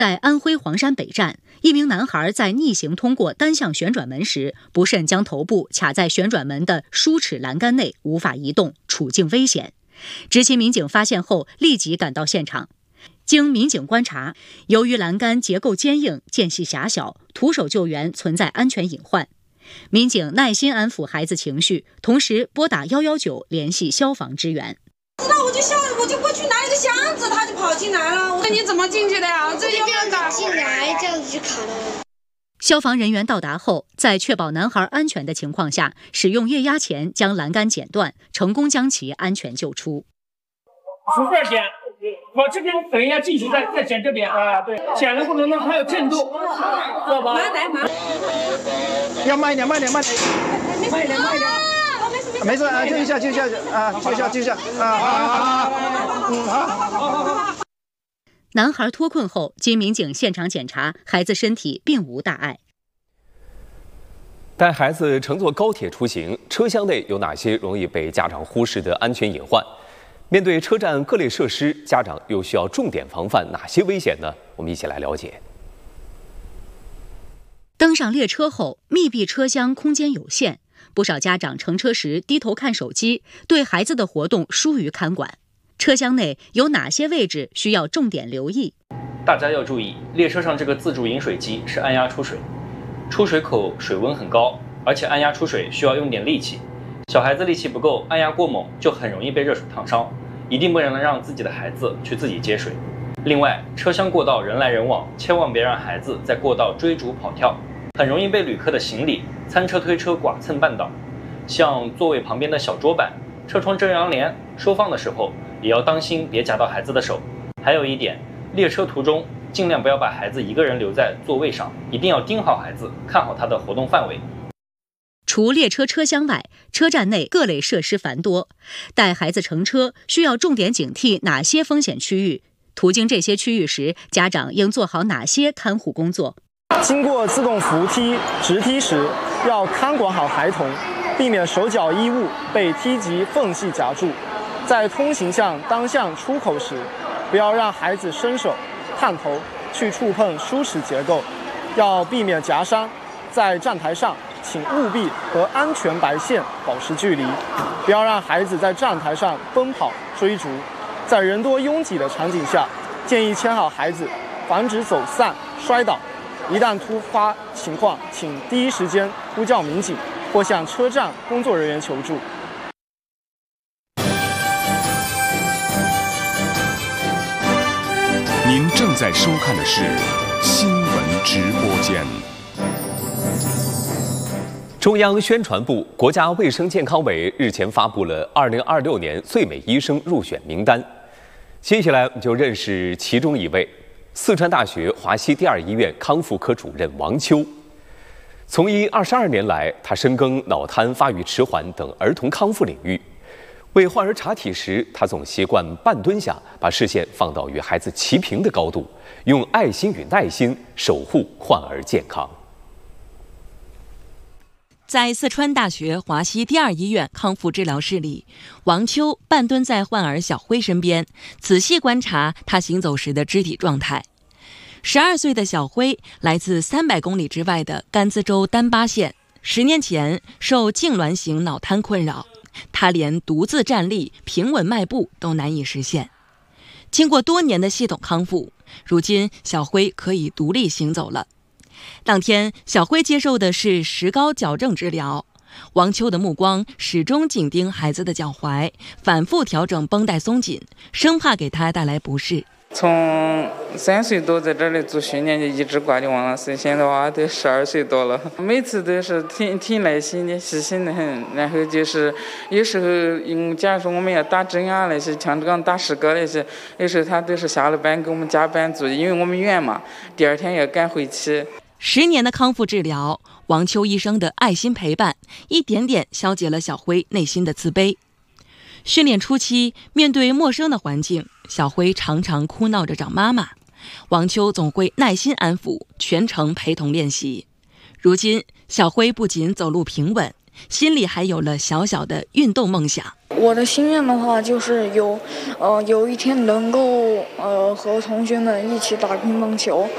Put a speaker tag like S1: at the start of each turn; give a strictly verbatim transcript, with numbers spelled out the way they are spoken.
S1: 在安徽黄山北站，一名男孩在逆行通过单向旋转门时，不慎将头部卡在旋转门的梳齿栏杆内，无法移动，处境危险。执勤民警发现后，立即赶到现场。经民警观察，由于栏杆结构坚硬、间隙狭小，徒手救援存在安全隐患。民警耐心安抚孩子情绪，同时拨打一一九联系消防支援。
S2: 那我就想，我就过去拿一个箱子，他就跑进来了。我说你怎么进去的呀？这要不打进来，这样子就卡了。
S1: 消防人员到达后，在确保男孩安全的情况下，使用液压钳将栏杆剪断，成功将其安全救出。
S3: 从这儿剪，我这边等一下继续再再剪这边啊，对，剪的过程中还有震动，知道吧？
S2: 慢点，慢，
S4: 要慢一点，慢一点，慢一点，
S2: 慢一点，慢一点。
S4: 没事啊，就一下，就一下啊，就一下，就一下啊，好好好，嗯，好，好好好。
S1: 男孩脱困后，经民警现场检查，孩子身体并无大碍。
S5: 带孩子乘坐高铁出行，车厢内有哪些容易被家长忽视的安全隐患？面对车站各类设施，家长又需要重点防范哪些危险呢？我们一起来了解。
S1: 登上列车后，密闭车厢空间有限，不少家长乘车时低头看手机，对孩子的活动疏于看管。车厢内有哪些位置需要重点留意？
S6: 大家要注意，列车上这个自助饮水机是按压出水，出水口水温很高，而且按压出水需要用点力气。小孩子力气不够，按压过猛就很容易被热水烫伤，一定不能让自己的孩子去自己接水。另外，车厢过道人来人往，千万别让孩子在过道追逐跑跳，很容易被旅客的行李、餐车推车剐蹭绊倒。像座位旁边的小桌板、车窗遮阳帘收放的时候，也要当心别夹到孩子的手。还有一点，列车途中尽量不要把孩子一个人留在座位上，一定要盯好孩子，看好他的活动范围。
S1: 除列车车厢外，车站内各类设施繁多，带孩子乘车需要重点警惕哪些风险区域？途经这些区域时，家长应做好哪些看护工作？
S4: 经过自动扶梯、直梯时，要看管好孩童，避免手脚衣物被梯级缝隙夹住。在通行向当向出口时，不要让孩子伸手、探头去触碰梳齿结构，要避免夹伤。在站台上，请务必和安全白线保持距离，不要让孩子在站台上奔跑追逐。在人多拥挤的场景下，建议牵好孩子，防止走散、摔倒。一旦突发情况，请第一时间呼叫民警或向车站工作人员求助。
S7: 您正在收看的是新闻直播间。
S5: 中央宣传部、国家卫生健康委日前发布了二零二六年最美医生入选名单。接下来我们就认识其中一位，四川大学华西第二医院康复科主任王秋。从医二十二年来，他深耕脑瘫、发育迟缓等儿童康复领域。为患儿查体时，他总习惯半蹲下，把视线放到与孩子齐平的高度，用爱心与耐心守护患儿健康。
S8: 在四川大学华西第二医院康复治疗室里，王秋半蹲在患儿小辉身边，仔细观察他行走时的肢体状态。十二岁的小辉来自三百公里之外的甘孜州丹巴县，十年前受痉挛型脑瘫困扰，他连独自站立、平稳迈步都难以实现。经过多年的系统康复，如今小辉可以独立行走了。当天，小辉接受的是石膏矫正治疗。王秋的目光始终紧盯孩子的脚踝，反复调整绷带松紧，生怕给他带来不适。
S9: 从三岁多在这里做训练，就一直挂着王老师，现在的话都十二岁多了，每次都是挺挺耐心的，细心的很。然后就是有时候，嗯，假如说我们要打针啊那些，像这样打石膏那些，有时候他都是下了班给我们加班做，因为我们远嘛，第二天要赶回去。
S8: 十年的康复治疗，王秋医生的爱心陪伴，一点点消解了小辉内心的自卑。训练初期，面对陌生的环境，小辉常常哭闹着找妈妈，王秋总会耐心安抚，全程陪同练习。如今，小辉不仅走路平稳，心里还有了小小的运动梦想。
S10: 我的心愿的话，就是有，呃，有一天能够，呃，和同学们一起打乒乓球。